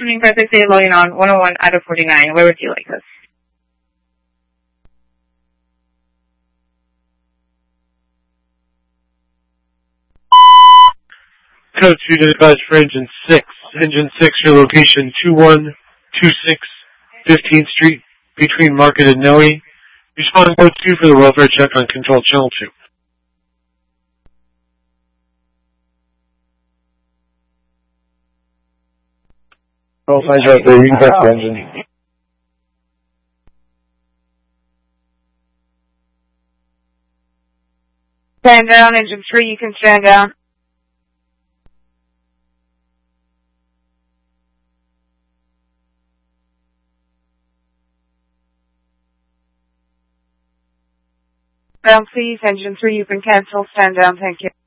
Morning, Patrick Day, logging on 101 out of 49. Where would you like us? Code 2 to advise for Engine 6. Engine 6, your location 2126 15th Street between Market and Noe. Respond code 2 for the welfare check on Control Channel 2. Control signs right there, you can press the engine. Stand down, Engine 3, you can stand down. Down, please. Engine 3, you can cancel. Stand down, thank you.